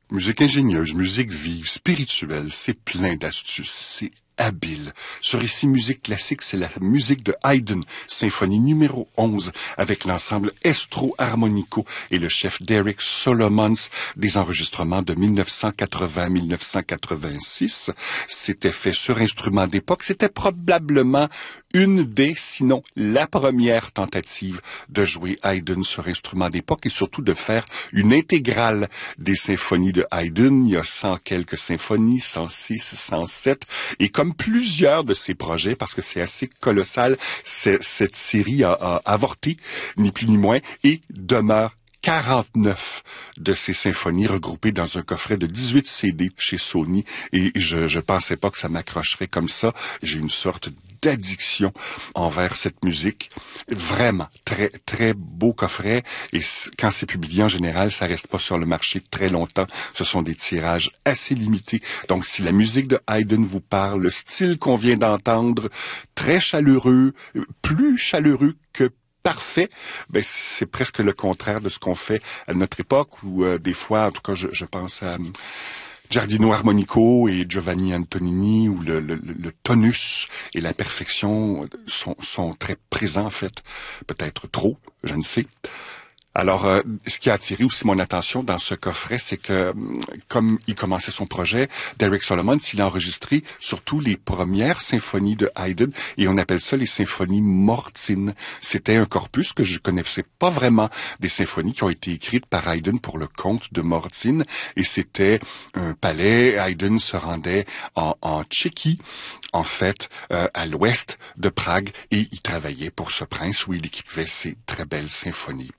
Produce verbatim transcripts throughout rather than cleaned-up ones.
Musique ingénieuse, musique vive, spirituelle, c'est plein d'astuces, c'est habile. Ce récit musique classique, c'est la musique de Haydn, symphonie numéro onze, avec l'ensemble Estro Harmonico et le chef Derek Solomons, des enregistrements de mille neuf cent quatre-vingts à mille neuf cent quatre-vingt-six. C'était fait sur instrument d'époque. C'était probablement une des, sinon la première tentative de jouer Haydn sur instrument d'époque et surtout de faire une intégrale des symphonies de Haydn. Il y a cent quelques symphonies, cent six, cent sept, et comme plusieurs de ces projets, parce que c'est assez colossal, cette série a, a avorté, ni plus ni moins, et demeure quarante-neuf de ces symphonies regroupées dans un coffret de dix-huit C D chez Sony, et je, je pensais pas que ça m'accrocherait comme ça. J'ai une sorte d'addiction envers cette musique. Vraiment, très, très beau coffret. Et quand c'est publié, en général, ça reste pas sur le marché très longtemps. Ce sont des tirages assez limités. Donc, si la musique de Haydn vous parle, le style qu'on vient d'entendre, très chaleureux, plus chaleureux que parfait, ben c'est presque le contraire de ce qu'on fait à notre époque, où euh, des fois, en tout cas, je, je pense à Giardino Armonico et Giovanni Antonini, où le, le, le tonus et la perfection sont, sont très présents, en fait. Peut-être trop, je ne sais. Alors, euh, ce qui a attiré aussi mon attention dans ce coffret, c'est que, comme il commençait son projet, Derek Solomons, il a enregistré surtout les premières symphonies de Haydn, et on appelle ça les symphonies mortines. C'était un corpus que je connaissais pas vraiment, des symphonies qui ont été écrites par Haydn pour le comte de Mortine, et c'était un palais. Haydn se rendait en, en Tchéquie, en fait, euh, à l'ouest de Prague, et il travaillait pour ce prince où il écrivait ces très belles symphonies.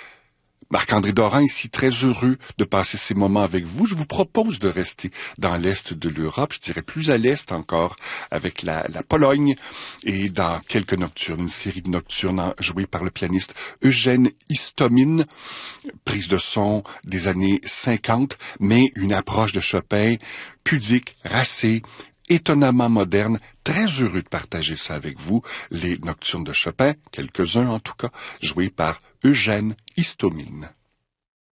Marc-André Dorin, ici, très heureux de passer ces moments avec vous. Je vous propose de rester dans l'Est de l'Europe, je dirais plus à l'Est encore, avec la, la Pologne, et dans quelques nocturnes, une série de nocturnes jouées par le pianiste Eugène Istomin, prise de son des années cinquante, mais une approche de Chopin pudique, racée, étonnamment moderne. Très heureux de partager ça avec vous, les nocturnes de Chopin, quelques-uns en tout cas, joués par Eugène Istomin.